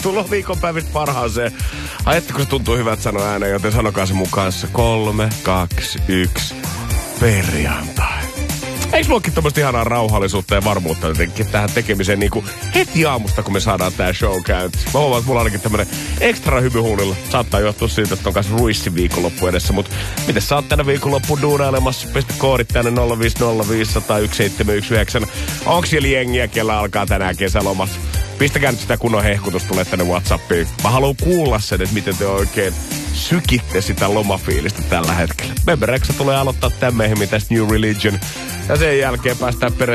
Tervetuloa viikonpäivistä parhaaseen. Ajatteko se tuntuu hyvältä sanoa ääneen, joten sanokaa se mukaan 3, 2, 1, perjantai. Eikö luokin tämmöistä ihanaa rauhallisuutta ja varmuutta jotenkin tähän tekemiseen niinku heti aamusta, kun me saadaan tää show käyntiin. Mä huomaan, että mulla on ainakin tämmönen ekstra hymyhuulilla. Saattaa johtua siitä, että on kanssa Ruissin viikonloppu edessä. Mut miten sä oot tänä viikonloppuun duunailemassa? Pistä koodit tänne 050501719. Onks siellä jengiä, kellä alkaa tänään kesälomassa? Pistäkää nyt sitä kunnon hehkutus, tulee tänne WhatsAppiin. Mä haluan kuulla sen, että miten te oikein sykitte sitä lomafiilistä tällä hetkellä. Bebe Rexha tulee aloittaa tämän myöhemmin tästä New Religion. Ja sen jälkeen päästään